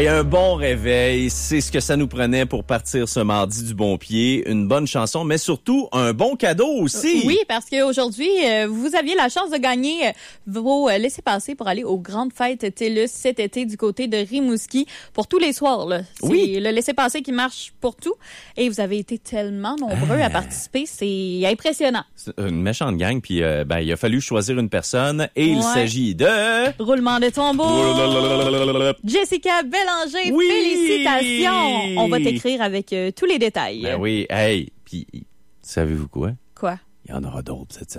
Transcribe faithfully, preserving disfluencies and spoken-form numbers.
Hey, un bon réveil, c'est ce que ça nous prenait pour partir ce mardi du bon pied. Une bonne chanson, mais surtout un bon cadeau aussi. Oui, parce qu'aujourd'hui, euh, vous aviez la chance de gagner euh, vos euh, laissez-passer pour aller aux grandes fêtes TELUS cet été du côté de Rimouski pour tous les soirs. Là. C'est oui. le laissez-passer qui marche pour tout. Et vous avez été tellement nombreux euh... à participer, c'est impressionnant. C'est une méchante gang, puis euh, ben, il a fallu choisir une personne et il ouais. s'agit de... Roulement de tambour. Jessica Bélanger, oui! Félicitations! On va t'écrire avec euh, tous les détails. Ben oui, hey, puis savez-vous quoi? Quoi? Il y en aura d'autres cette semaine.